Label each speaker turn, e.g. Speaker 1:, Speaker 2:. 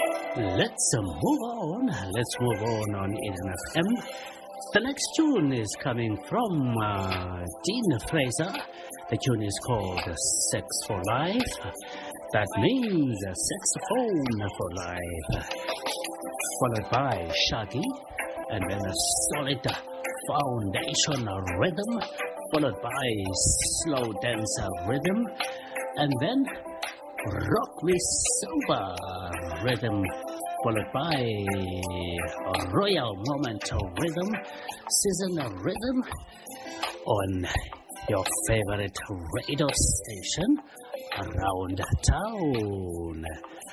Speaker 1: Let's move on. Let's move on Eden FM. The next tune is coming from Dean Fraser. The tune is called Sex for Life. That means saxophone for life. Followed by Shaggy, and then a solid foundation rhythm, followed by slow dance rhythm, and then rock me sober rhythm, followed by a royal moment rhythm, season rhythm on your favorite radio station around town.